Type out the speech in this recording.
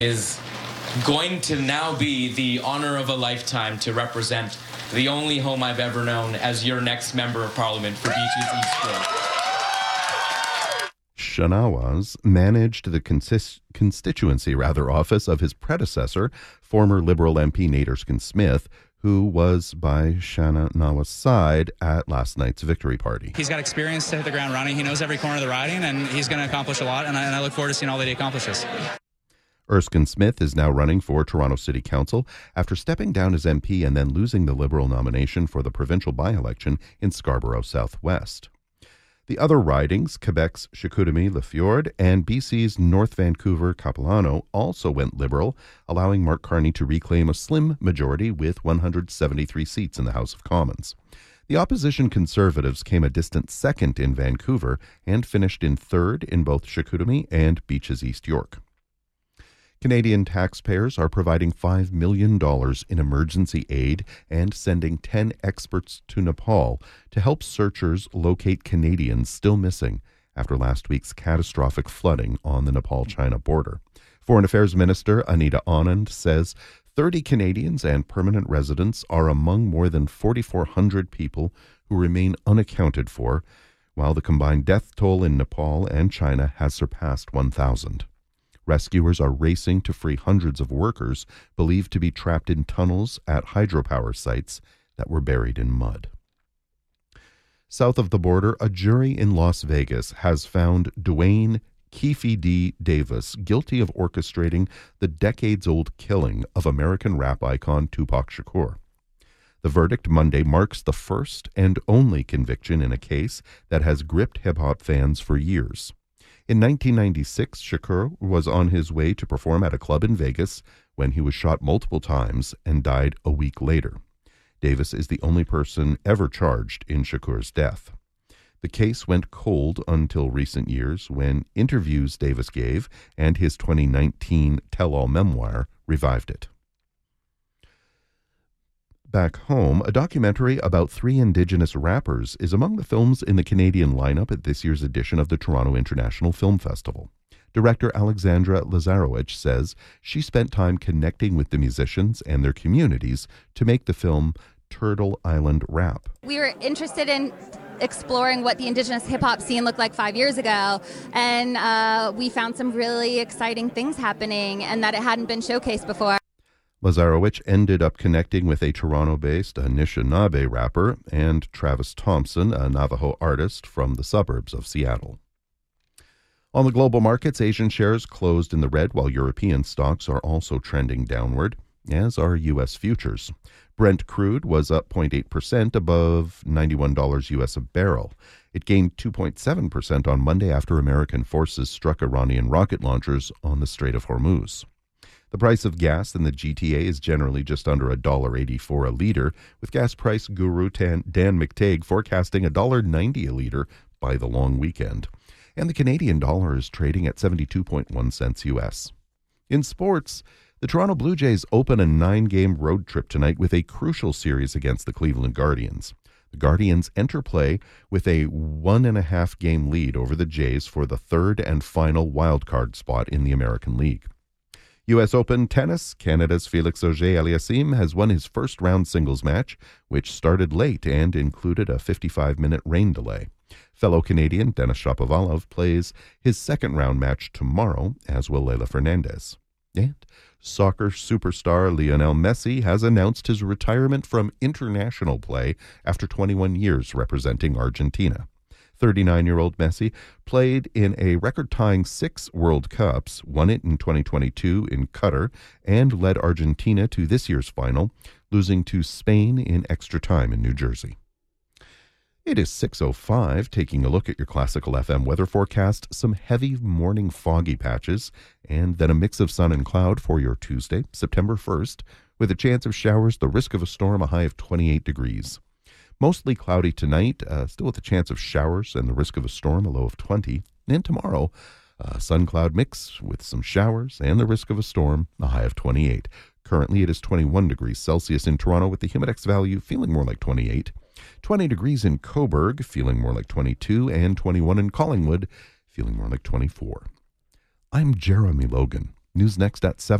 is going to now be the honor of a lifetime to represent the only home I've ever known as your next member of parliament for Beaches East York. Shanawaz managed the constituency office of his predecessor, former Liberal MP Nate Erskine-Smith, who was by Shanawaz's side at last night's victory party. He's got experience to hit the ground running. He knows every corner of the riding, and he's going to accomplish a lot, and I look forward to seeing all that he accomplishes. Erskine-Smith is now running for Toronto City Council after stepping down as MP and then losing the Liberal nomination for the provincial by-election in Scarborough Southwest. The other ridings, Quebec's Chicoutimi-Leford and BC's North Vancouver-Capilano, also went Liberal, allowing Mark Carney to reclaim a slim majority with 173 seats in the House of Commons. The opposition Conservatives came a distant second in Vancouver and finished in third in both Chicoutimi and Beaches East York. Canadian taxpayers are providing $5 million in emergency aid and sending 10 experts to Nepal to help searchers locate Canadians still missing after last week's catastrophic flooding on the Nepal-China border. Foreign Affairs Minister Anita Anand says 30 Canadians and permanent residents are among more than 4,400 people who remain unaccounted for, while the combined death toll in Nepal and China has surpassed 1,000. Rescuers are racing to free hundreds of workers believed to be trapped in tunnels at hydropower sites that were buried in mud. South of the border, a jury in Las Vegas has found Dwayne Keefe D. Davis guilty of orchestrating the decades-old killing of American rap icon Tupac Shakur. The verdict Monday marks the first and only conviction in a case that has gripped hip-hop fans for years. In 1996, Shakur was on his way to perform at a club in Vegas when he was shot multiple times and died a week later. Davis is the only person ever charged in Shakur's death. The case went cold until recent years when interviews Davis gave and his 2019 tell-all memoir revived it. Back home, a documentary about 3 Indigenous rappers is among the films in the Canadian lineup at this year's edition of the Toronto International Film Festival. Director Alexandra Lazarowicz says she spent time connecting with the musicians and their communities to make the film Turtle Island Rap. We were interested in exploring what the Indigenous hip-hop scene looked like 5 years ago, and we found some really exciting things happening and that it hadn't been showcased before. Lazarowicz ended up connecting with a Toronto-based Anishinaabe rapper and Travis Thompson, a Navajo artist from the suburbs of Seattle. On the global markets, Asian shares closed in the red while European stocks are also trending downward, as are U.S. futures. Brent crude was up 0.8% above $91 U.S. a barrel. It gained 2.7% on Monday after American forces struck Iranian rocket launchers on the Strait of Hormuz. The price of gas in the GTA is generally just under $1.84 a liter, with gas price guru Dan McTague forecasting $1.90 a liter by the long weekend. And the Canadian dollar is trading at 72.1 cents U.S. In sports, the Toronto Blue Jays open a 9-game road trip tonight with a crucial series against the Cleveland Guardians. The Guardians enter play with a 1.5-game lead over the Jays for the third and final wildcard spot in the American League. U.S. Open tennis, Canada's Felix Auger-Aliassime has won his first-round singles match, which started late and included a 55-minute rain delay. Fellow Canadian Denis Shapovalov plays his second-round match tomorrow, as will Leylah Fernandez. And soccer superstar Lionel Messi has announced his retirement from international play after 21 years representing Argentina. 39-year-old Messi played in a record-tying 6 World Cups, won it in 2022 in Qatar, and led Argentina to this year's final, losing to Spain in extra time in New Jersey. It is 6:05, taking a look at your Classical FM weather forecast, some heavy morning foggy patches, and then a mix of sun and cloud for your Tuesday, September 1st, with a chance of showers, the risk of a storm, a high of 28 degrees. Mostly cloudy tonight, still with a chance of showers and the risk of a storm, a low of 20. And tomorrow, sun-cloud mix with some showers and the risk of a storm, a high of 28. Currently, it is 21 degrees Celsius in Toronto with the Humidex value feeling more like 28. 20 degrees in Cobourg, feeling more like 22. And 21 in Collingwood, feeling more like 24. I'm Jeremy Logan. News next at 7.